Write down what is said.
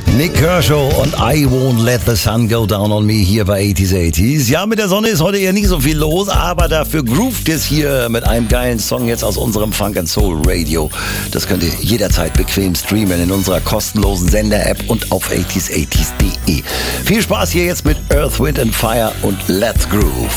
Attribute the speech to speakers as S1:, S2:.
S1: Nick Kershaw und I Won't Let the Sun Go Down on Me hier bei 80s 80s. Ja, mit der Sonne ist heute eher nicht so viel los, aber dafür groovt es hier mit einem geilen Song jetzt aus unserem Funk and Soul Radio. Das könnt ihr jederzeit bequem streamen in unserer kostenlosen Sender-App und auf 80s80s.de. Viel Spaß hier jetzt mit Earth, Wind and Fire und Let's Groove.